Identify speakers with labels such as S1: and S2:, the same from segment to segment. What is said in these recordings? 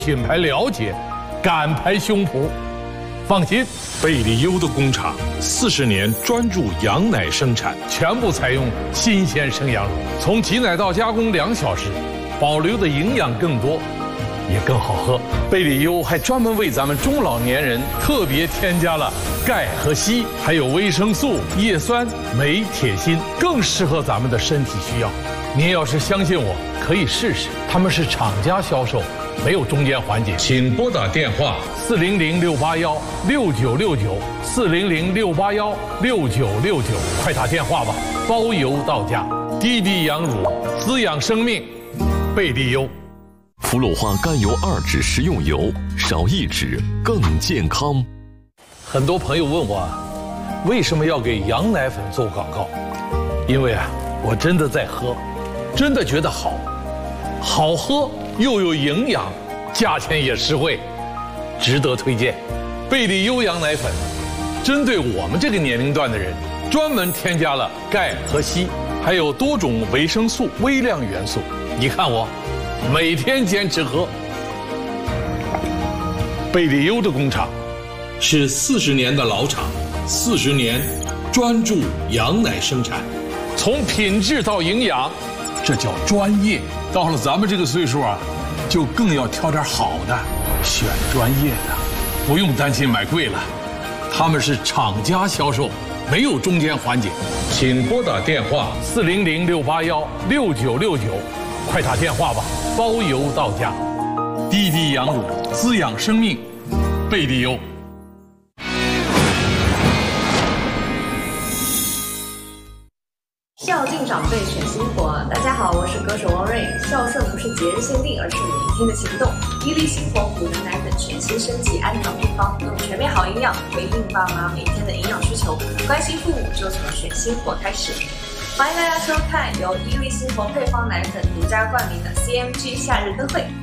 S1: 品牌了解，敢拍胸脯。放心，
S2: 贝利优的工厂40年专注羊奶生产，
S1: 全部采用新鲜生羊乳，从挤奶到加工2小时，保留的营养更多，也更好喝。贝利优还专门为咱们中老年人特别添加了钙和硒，还有维生素、叶酸、镁、铁、锌，更适合咱们的身体需要。您要是相信我，可以试试，他们是厂家销售，没有中间环节。
S2: 请拨打电话
S1: 400-681-6969400-681-6969，快打电话吧，包邮到家。滴滴羊乳滋养生命，贝利优。
S3: 氟氯化甘油2酯食用油，少1酯更健康。
S1: 很多朋友问我，为什么要给羊奶粉做广告？因为我真的在喝，真的觉得好喝又有营养，价钱也实惠，值得推荐。贝利优羊奶粉针对我们这个年龄段的人，专门添加了钙和硒，还有多种维生素、微量元素。你看我每天坚持喝。贝利优的工厂是40年的老厂，40年专注羊奶生产，从品质到营养，这叫专业。到了咱们这个岁数就更要挑点好的，选专业的，不用担心买贵了。他们是厂家销售，没有中间环节。
S2: 请拨打电话
S1: 400-681-6969，快打电话吧，包邮到家。滴滴羊乳滋养生命，贝利优。
S4: 孝敬长辈选新活，大家好，我是歌手王瑞。孝顺不是节日限定，而是每一天的行动。伊利新活虎奶粉全新升级安糖配方，用全面好营养回应爸妈每天的营养需求。关心父母就从选新活开始。欢迎大家收看由伊利新活配方奶粉独家冠名的 CMG 夏日灯会。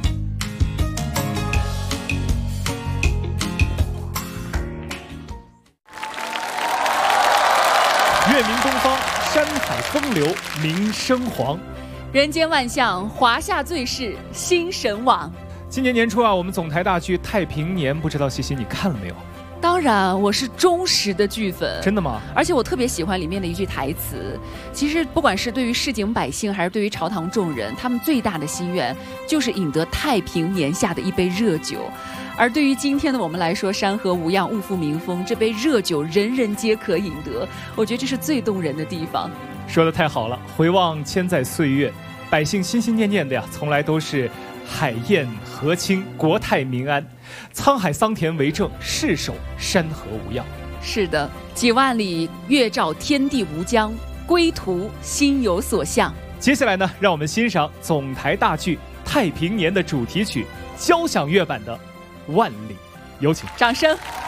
S5: 月明东方，山海风流名声煌，
S6: 人间万象，华夏最是新神往。
S5: 今年年初我们总台大剧《太平年》，不知道西西你看了没有？
S6: 当然，我是忠实的剧粉。
S5: 真的吗？
S6: 而且我特别喜欢里面的一句台词。其实不管是对于市井百姓，还是对于朝堂众人，他们最大的心愿就是饮得太平年下的一杯热酒。而对于今天的我们来说，山河无恙，物阜民丰，这杯热酒人人皆可饮得，我觉得这是最动人的地方。
S5: 说得太好了，回望千载岁月，百姓心心念念的从来都是海晏河清，国泰民安，沧海桑田为政，世守山河无恙。
S6: 是的，几万里月照天地无疆，归途心有所向。
S5: 接下来呢，让我们欣赏总台大剧《太平年》的主题曲交响乐版的《万里》，有请，
S6: 掌声。